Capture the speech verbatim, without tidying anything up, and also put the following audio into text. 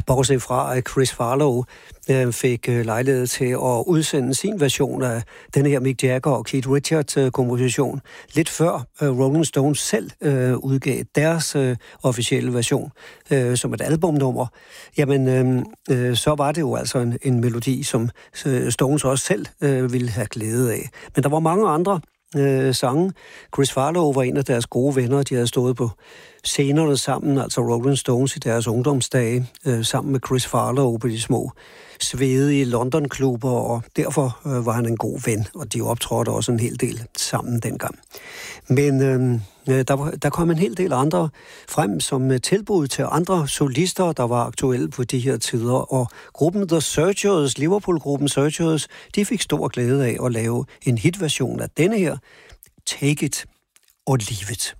Bortset fra, at Chris Farlowe øh, fik øh, lejlighed til at udsende sin version af den her Mick Jagger og Keith Richards øh, komposition, lidt før øh, Rolling Stones selv øh, udgav deres øh, officielle version øh, som et albumnummer, jamen øh, øh, så var det jo altså en, en melodi, som øh, Stones også selv øh, ville have glæde af. Men der var mange andre øh, sange. Chris Farlowe var en af deres gode venner. De havde stået på scenerne sammen, altså Rolling Stones i deres ungdomsdage, øh, sammen med Chris Farlowe på de små svedige London-klubber, og derfor øh, var han en god ven, og de optrådte også en hel del sammen dengang. Men øh, der, der kom en hel del andre frem som tilbud til andre solister, der var aktuelle på de her tider, og gruppen The Searchers, Liverpool-gruppen Searchers, de fik stor glæde af at lave en hitversion af denne her, Take It or Leave It.